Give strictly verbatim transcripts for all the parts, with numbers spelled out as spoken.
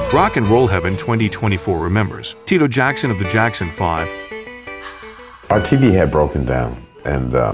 Rock and Roll Heaven twenty twenty-four remembers Tito Jackson of the Jackson Five. Our T V had broken down, and uh,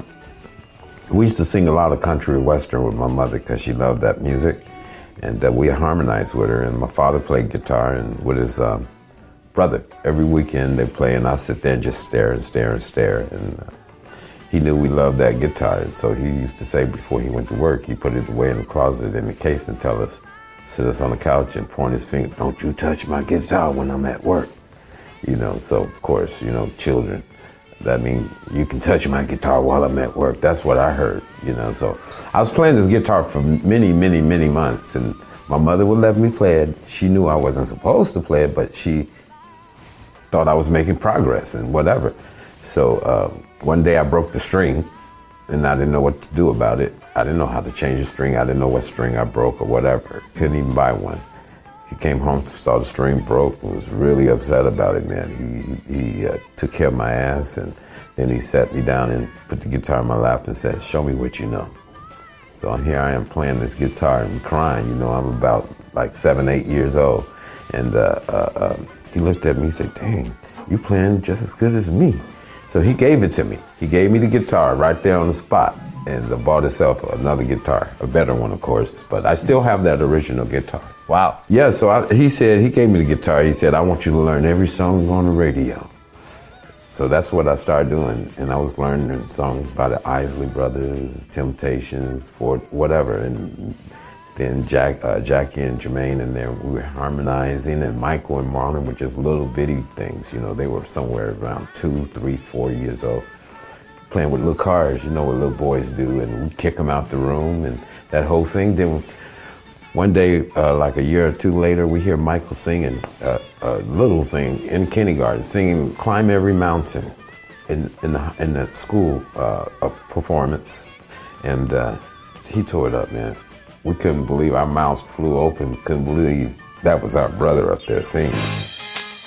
we used to sing a lot of country western with my mother because she loved that music, and uh, we harmonized with her. And my father played guitar, and with his um, brother, every weekend they play, and I sit there and just stare and stare and stare. And uh, he knew we loved that guitar, and so he used to say before he went to work, he put it away in the closet in the case and tell us, sit us on the couch and point his finger, "Don't you touch my guitar when I'm at work." You know, so of course, you know, children, that means you can touch my guitar while I'm at work. That's what I heard, you know. So I was playing this guitar for many, many, many months, and my mother would let me play it. She knew I wasn't supposed to play it, but she thought I was making progress and whatever. So uh, one day I broke the string, and I didn't know what to do about it. I didn't know how to change the string. I didn't know what string I broke or whatever. Couldn't even buy one. He came home, saw the string broke, and was really upset about it, man. He, he uh, took care of my ass, and then he sat me down and put the guitar in my lap and said, "Show me what you know." So here I am playing this guitar and crying. You know, I'm about like seven, eight years old. And uh, uh, uh, he looked at me and said, "Dang, you playing just as good as me." So he gave it to me. He gave me the guitar right there on the spot, and I bought himself another guitar, a better one, of course, but I still have that original guitar. Wow. Yeah, so I, he said, he gave me the guitar. He said, "I want you to learn every song on the radio." So that's what I started doing, and I was learning songs by the Isley Brothers, Temptations, Ford, whatever, and then Jack, uh, Jackie and Jermaine, and there we were harmonizing, and Michael and Marlon were just little bitty things, you know, they were somewhere around two, three, four years old, playing with little cars, you know what little boys do, and we'd kick them out the room, and that whole thing. Then one day, uh, like a year or two later, we hear Michael singing uh, a little thing in kindergarten, singing "Climb Every Mountain" in, in, the, in the school uh, a performance, and uh, he tore it up, man. We couldn't believe, our mouths flew open, couldn't believe that was our brother up there singing.